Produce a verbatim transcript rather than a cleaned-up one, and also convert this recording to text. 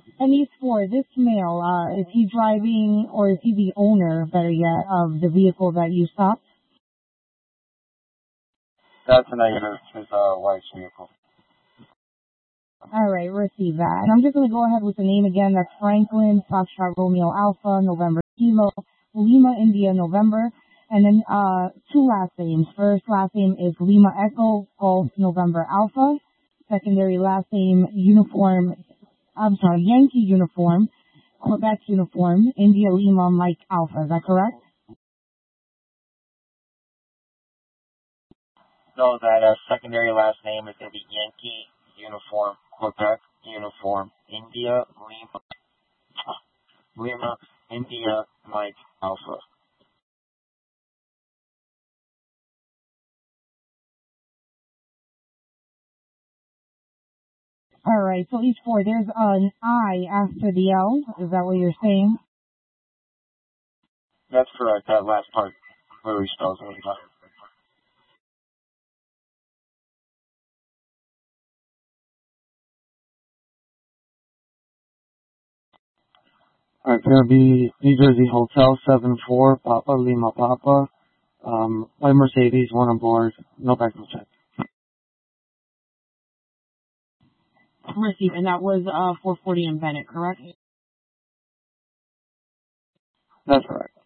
And these four, this male, uh, is he driving or is he the owner, better yet, of the vehicle that you stopped? That's a negative. His uh, wife's vehicle. All right, receive that. And I'm just going to go ahead with the name again. That's Franklin, Foxtrot Romeo Alpha, November Kilo, Lima India November. And then uh, two last names. First last name is Lima Echo, Golf November Alpha. Secondary last name, Uniform, I'm sorry, Yankee Uniform, Quebec Uniform, India Lima Mike Alpha. Is that correct? No, that uh, secondary last name is going to be Yankee Uniform, Quebec Uniform, India Lima, Lima, India Mike Alpha. All right, so each four, there's an I after the L. Is that what you're saying? That's correct. That last part literally spells it. Alright, it's going to be New Jersey Hotel seven four, Papa Lima Papa, um, white Mercedes, one on board, no background check. Receive, and that was uh four forty in Bennett, correct? That's correct.